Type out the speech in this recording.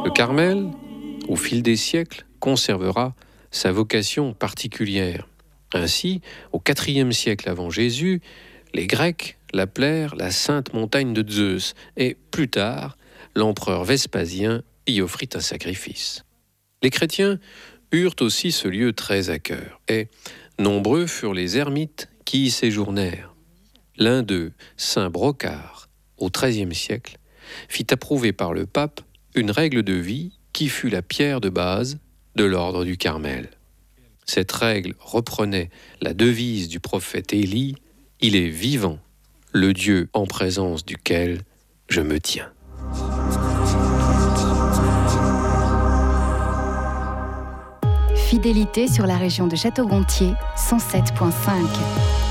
Le Carmel, au fil des siècles, conservera sa vocation particulière. Ainsi, au IVe siècle avant Jésus, les Grecs l'appelèrent la sainte montagne de Zeus, et plus tard, l'empereur Vespasien y offrit un sacrifice. Les chrétiens eurent aussi ce lieu très à cœur, et nombreux furent les ermites qui y séjournèrent. L'un d'eux, saint Brocard, au XIIIe siècle, fit approuver par le pape une règle de vie qui fut la pierre de base de l'ordre du Carmel. Cette règle reprenait la devise du prophète Élie « Il est vivant, le Dieu en présence duquel je me tiens ». Fidélité sur la région de Château-Gontier, 107.5.